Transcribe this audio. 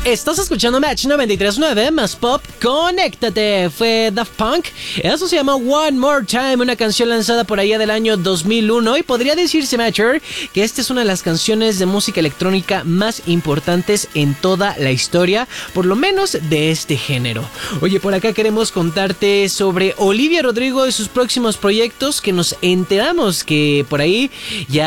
Estás escuchando Match 93.9 más pop, conéctate. Fue Daft Punk. Eso se llama One More Time, una canción lanzada por allá del año 2001. Y podría decirse, Matcher, que esta es una de las canciones de música electrónica más importantes en toda la historia, por lo menos de este género. Oye, por acá queremos contarte sobre Olivia Rodrigo y sus próximos proyectos, que nos enteramos que por ahí ya